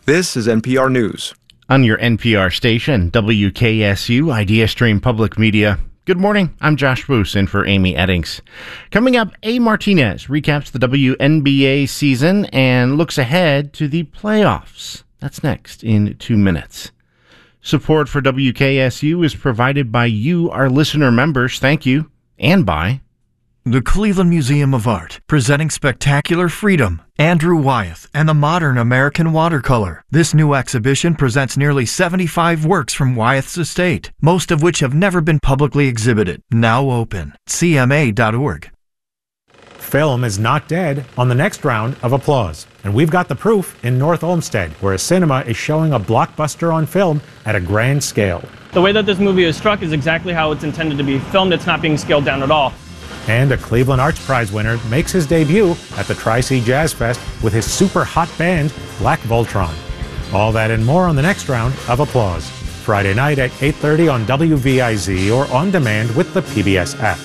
This is NPR News. On your NPR station, WKSU, Idea Stream Public Media. Good morning, I'm Josh Boos in for Amy Eddings. Coming up, A. Martinez recaps the WNBA season and looks ahead to the playoffs. That's next in 2 minutes. Support for WKSU is provided by you, our listener members. Thank you. And by the Cleveland Museum of Art, presenting Spectacular Freedom, Andrew Wyeth, and the Modern American Watercolor. This new exhibition presents nearly 75 works from Wyeth's estate, most of which have never been publicly exhibited. Now open. CMA.org. Film is not dead on the next round of Applause. And we've got the proof in North Olmsted, where a cinema is showing a blockbuster on film at a grand scale. The way that this movie is struck is exactly how it's intended to be filmed. It's not being scaled down at all. And a Cleveland Arts Prize winner makes his debut at the Tri-C Jazz Fest with his super hot band, Black Voltron. All that and more on the next round of Applause. Friday night at 8:30 on WVIZ or on demand with the PBS app.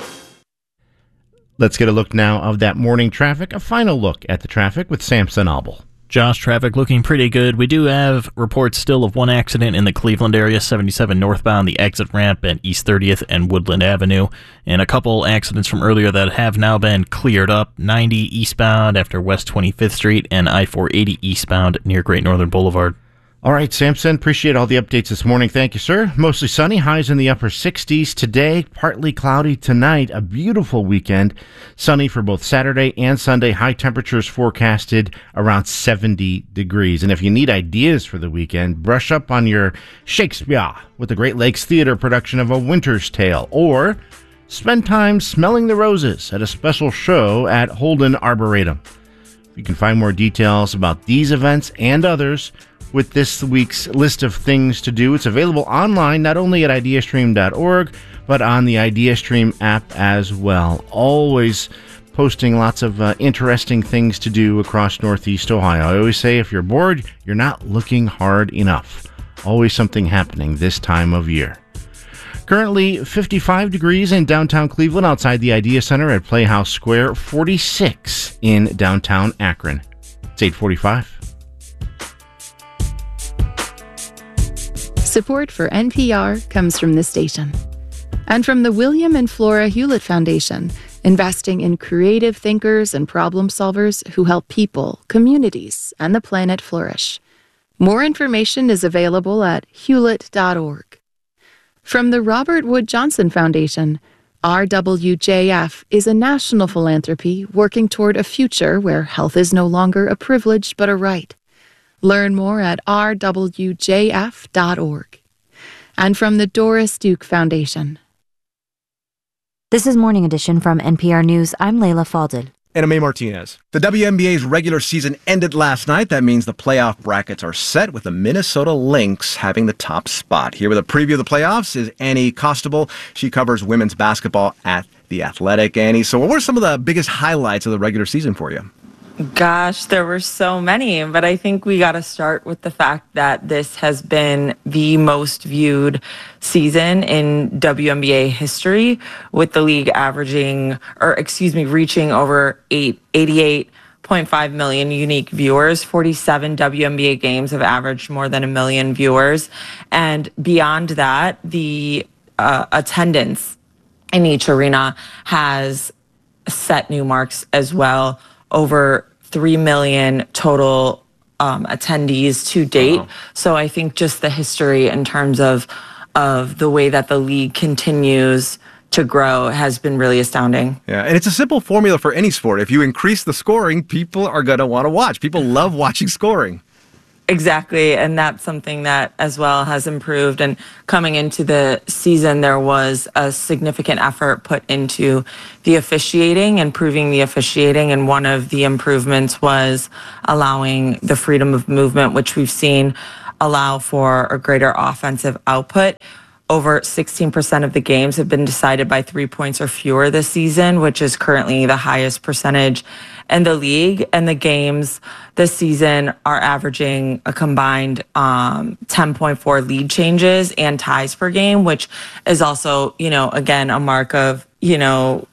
Let's get a look now of that morning traffic. A final look at the traffic with Samson Obel. Josh, traffic looking pretty good. We do have reports still of one accident in the Cleveland area, 77 northbound, the exit ramp at East 30th and Woodland Avenue, and a couple accidents from earlier that have now been cleared up. 90 eastbound after West 25th Street and I-480 eastbound near Great Northern Boulevard. All right, Samson, appreciate all the updates this morning. Thank you, sir. Mostly sunny, highs in the upper 60s today, partly cloudy tonight. A beautiful weekend. Sunny for both Saturday and Sunday. High temperatures forecasted around 70 degrees. And if you need ideas for the weekend, brush up on your Shakespeare with the Great Lakes Theater production of A Winter's Tale, or spend time smelling the roses at a special show at Holden Arboretum. You can find more details about these events and others with this week's list of things to do. It's available online, not only at ideastream.org, but on the IdeaStream app as well. Always posting lots of interesting things to do across Northeast Ohio. I always say if you're bored, you're not looking hard enough. Always something happening this time of year. Currently 55 degrees in downtown Cleveland outside the Idea Center at Playhouse Square, 46 in downtown Akron. It's 8:45. Support for NPR comes from this station and from the William and Flora Hewlett Foundation, investing in creative thinkers and problem solvers who help people, communities, and the planet flourish. More information is available at hewlett.org. From the Robert Wood Johnson Foundation, RWJF is a national philanthropy working toward a future where health is no longer a privilege but a right. Learn more at rwjf.org. And from the Doris Duke Foundation. This is Morning Edition from NPR News. I'm Layla Faldil. And I'm A. Martinez. The WNBA's regular season ended last night. That means the playoff brackets are set, with the Minnesota Lynx having the top spot. Here with a preview of the playoffs is Annie Costabile. She covers women's basketball at The Athletic. Annie, so what were some of the biggest highlights of the regular season for you? Gosh, there were so many, but I think we got to start with the fact that this has been the most viewed season in WNBA history, with the league reaching over 88.5 million unique viewers. 47 WNBA games have averaged more than 1 million viewers. And beyond that, the attendance in each arena has set new marks as well. Over 3 million total attendees to date. Wow. So I think just the history in terms of the way that the league continues to grow has been really astounding. Yeah, and it's a simple formula for any sport. If you increase the scoring, people are going to want to watch. People love watching scoring. Exactly, and that's something that as well has improved. And coming into the season, there was a significant effort put into the officiating, improving the officiating, and one of the improvements was allowing the freedom of movement, which we've seen allow for a greater offensive output. Over 16% of the games have been decided by 3 points or fewer this season, which is currently the highest percentage in the league. And the games this season are averaging a combined 10.4 lead changes and ties per game, which is also, again, a mark of,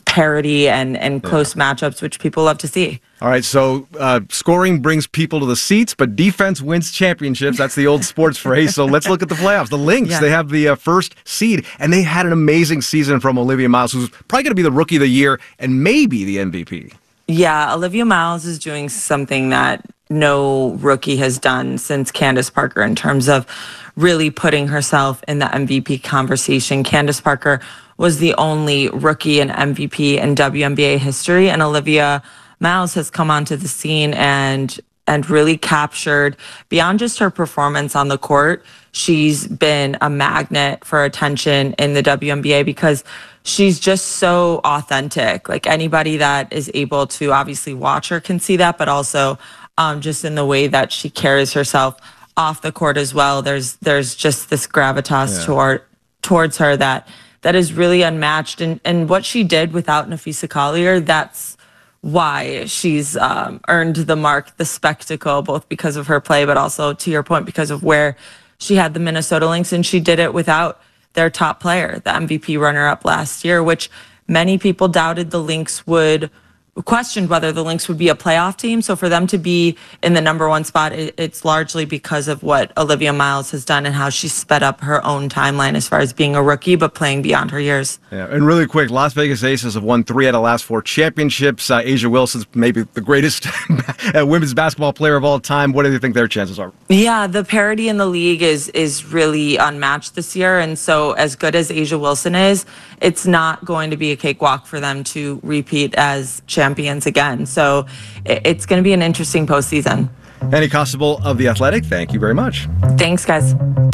parity and close matchups, which people love to see. All right, so scoring brings people to the seats, but defense wins championships. That's the old sports phrase. So let's look at the playoffs. The Lynx, they have the first seed, and they had an amazing season from Olivia Miles, who's probably going to be the Rookie of the Year and maybe the MVP. Yeah, Olivia Miles is doing something that no rookie has done since Candace Parker in terms of really putting herself in the MVP conversation. Candace Parker was the only rookie and MVP in WNBA history, and Olivia Miles has come onto the scene and really captured, beyond just her performance on the court, she's been a magnet for attention in the WNBA because she's just so authentic. Like, anybody that is able to obviously watch her can see that, but also just in the way that she carries herself off the court as well. There's just this gravitas towards her that is really unmatched. And what she did without Nafisa Collier, that's why she's earned the mark, the spectacle, both because of her play, but also, to your point, because of where she had the Minnesota Lynx, and she did it without their top player, the MVP runner-up last year, which many people doubted the Lynx questioned whether the Lynx would be a playoff team. So for them to be in the number one spot, it's largely because of what Olivia Miles has done and how she sped up her own timeline as far as being a rookie, but playing beyond her years. Yeah, and really quick, Las Vegas Aces have won 3 out of the last 4 championships. A'ja Wilson's maybe the greatest women's basketball player of all time. What do you think their chances are? Yeah, the parity in the league is really unmatched this year. And so as good as A'ja Wilson is, it's not going to be a cakewalk for them to repeat as champions again. So it's going to be an interesting postseason. Annie Costabile of The Athletic, thank you very much. Thanks, guys.